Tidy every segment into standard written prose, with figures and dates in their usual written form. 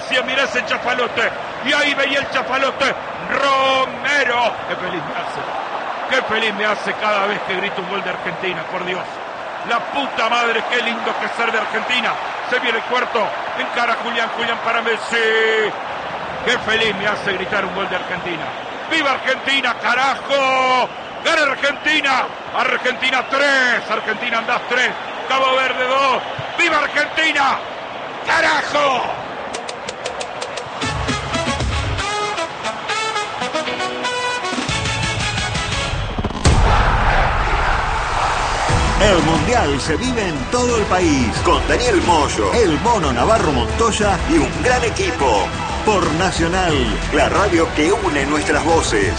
decía, mirá ese chafalote. Y ahí veía el chafalote. Romero. Qué feliz me hace cada vez que grito un gol de Argentina, por Dios. La puta madre, qué lindo que es ser de Argentina. Se viene el cuarto, encara Julián para Messi. Qué feliz me hace gritar un gol de Argentina. ¡Viva Argentina, carajo! ¡Gana Argentina! Argentina 3, Argentina andás 3, Cabo Verde 2. ¡Viva Argentina! ¡Carajo! El Mundial se vive en todo el país, con Daniel Moyo, el Mono Navarro Montoya y un gran equipo. Por Nacional, la radio que une nuestras voces.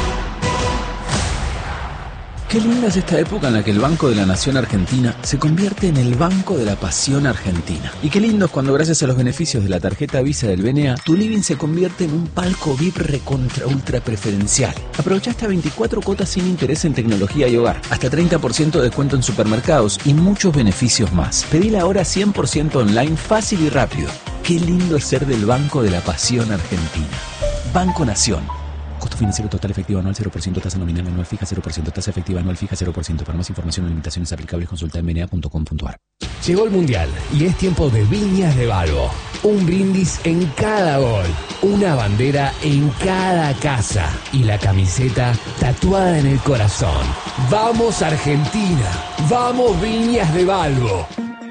Qué linda es esta época en la que el Banco de la Nación Argentina se convierte en el Banco de la Pasión Argentina. Y qué lindo es cuando, gracias a los beneficios de la tarjeta Visa del BNA, tu living se convierte en un palco VIP recontra ultra preferencial. Aprovecha hasta 24 cuotas sin interés en tecnología y hogar, hasta 30% de descuento en supermercados y muchos beneficios más. Pedila ahora 100% online, fácil y rápido. Qué lindo es ser del Banco de la Pasión Argentina. Banco Nación. Costo financiero total efectivo anual 0%, tasa nominal anual fija 0%, tasa efectiva anual fija 0%. Para más información o limitaciones aplicables consulta en bna.com.ar. Llegó el Mundial y es tiempo de Viñas de Balbo. Un brindis en cada gol, una bandera en cada casa y la camiseta tatuada en el corazón. ¡Vamos Argentina! ¡Vamos Viñas de Balbo!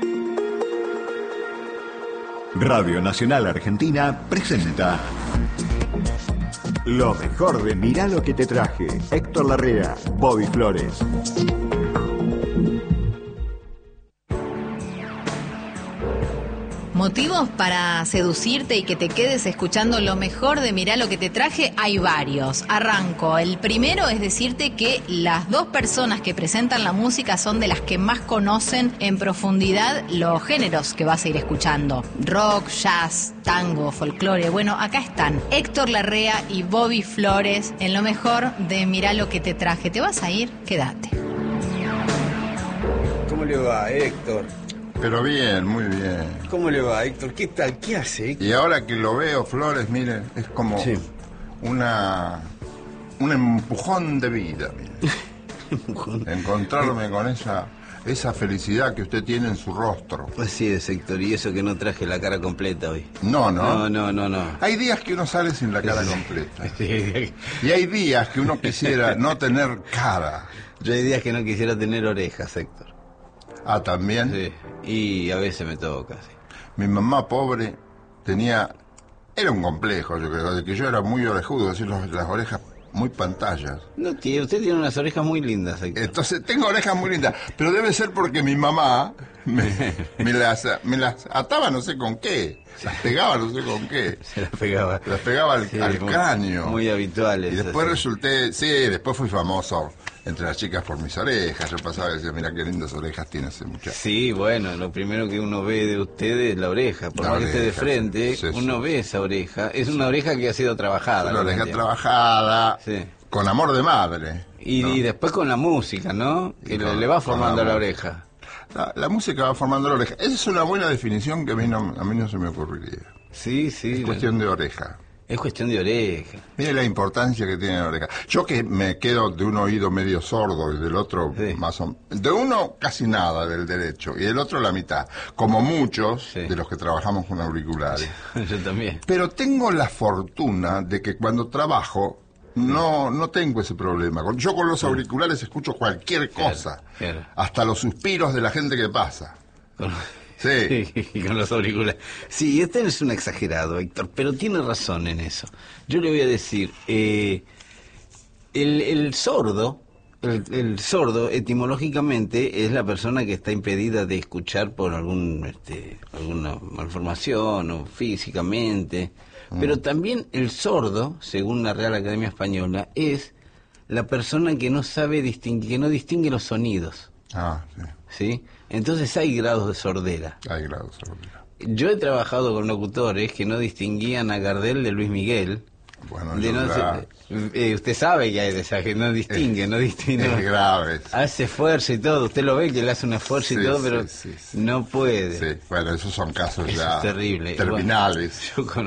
Radio Nacional Argentina presenta lo mejor de Mirá lo que te traje. Héctor Larrea, Bobby Flores. Motivos para seducirte y que te quedes escuchando lo mejor de Mirá lo que te traje, hay varios. Arranco. El primero es decirte que las dos personas que presentan la música son de las que más conocen en profundidad los géneros que vas a ir escuchando. Rock, jazz, tango, folclore. Bueno, acá están Héctor Larrea y Bobby Flores en lo mejor de Mirá lo que te traje. ¿Te vas a ir? Quédate. ¿Cómo le va, Héctor? Pero bien, muy bien. ¿Cómo le va, Héctor? ¿Qué tal? ¿Qué hace, Héctor? Y ahora que lo veo, Flores, mire, es como Sí. un empujón de vida, mire. Encontrarme con esa felicidad que usted tiene en su rostro. Así es, Héctor, y eso que no traje la cara completa hoy. No. No. Hay días que uno sale sin la cara completa. Sí. Y hay días que uno quisiera no tener cara. Yo hay días que no quisiera tener orejas, Héctor. Ah, también. Sí, y a veces me toca, sí. Mi mamá pobre era un complejo, yo creo, de que yo era muy orejudo, es decir, las orejas muy pantallas. No, tío, usted tiene unas orejas muy lindas, Héctor. Entonces, tengo orejas muy lindas, pero debe ser porque mi mamá me las ataba no sé con qué, las pegaba no sé con qué. Se las pegaba. Las pegaba al cráneo. Muy habituales. Y después así. después fui famoso entre las chicas por mis orejas. Yo pasaba y decía, mira qué lindas orejas tiene ese muchacho. Sí, bueno, lo primero que uno ve de usted es la oreja. Por más que esté de frente, sí, uno ve esa oreja. Es una oreja que ha sido trabajada. Una oreja realmente. trabajada, Sí. con amor de madre. Y, ¿no? y después con la música, ¿no? Que Y le va con formando la la música. oreja. La música va formando la oreja. Esa es una buena definición que a mí no se me ocurriría. Sí. Es cuestión de oreja. Es cuestión de oreja. Mire la importancia que tiene la oreja. Yo que me quedo de un oído medio sordo y del otro Sí. más o menos. De uno casi nada, del derecho, y del otro la mitad. Como muchos Sí. de los que trabajamos con auriculares. Yo también. Pero tengo la fortuna de que cuando trabajo no tengo ese problema. Yo con los auriculares escucho cualquier cosa. Claro. Hasta los suspiros de la gente que pasa. Con... Sí. Y con los auriculares. Sí, este es un exagerado, Héctor, pero tiene razón en eso. Yo le voy a decir, el sordo, el sordo etimológicamente es la persona que está impedida de escuchar por alguna malformación o físicamente. Pero también el sordo, según la Real Academia Española, es la persona que no sabe distinguir, que no distingue los sonidos. Ah, sí. ¿Sí? Entonces hay grados de sordera. Hay grados de sordera. Yo he trabajado con locutores que no distinguían a Gardel de Luis Miguel. Bueno, De eso no ya usted sabe que hay de esa que no distingue, es grave. Hace esfuerzo y todo, usted lo ve que él hace un esfuerzo y Sí, todo, pero sí. no puede. Sí, bueno, esos son casos Eso ya es terrible. terminales. Bueno, yo